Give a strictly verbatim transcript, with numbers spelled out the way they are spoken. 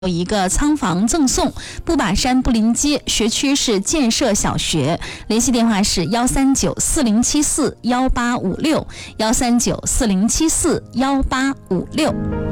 有一个仓房赠送，布把山布林街学区是建设小学，联系电话是幺三九四零七四幺八五六幺三九四零七四幺八五六。